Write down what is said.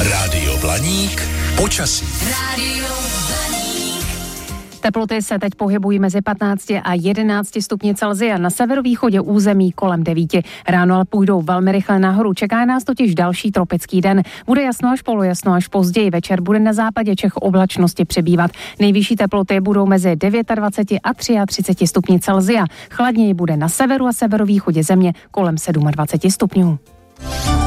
Rádio Blaník počasí. Teploty se teď pohybují mezi 15 a 11 stupni Celsia, na severovýchodě území kolem 9. Ráno ale půjdou velmi rychle nahoru, čeká nás totiž další tropický den. Bude jasno až polojasno, až později večer bude na západě Čech oblačnosti přibývat. Nejvyšší teploty budou mezi 29 a 33 stupni Celsia. Chladněji bude na severu a severovýchodě země kolem 27 stupňů.